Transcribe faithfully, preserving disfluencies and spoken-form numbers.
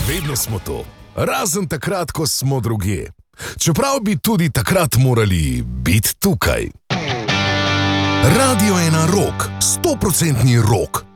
Vedno smo to, razen takrat, ko smo drugje. Čeprav bi tudi takrat morali biti tukaj. Radio ena rock, stoprocentni rock.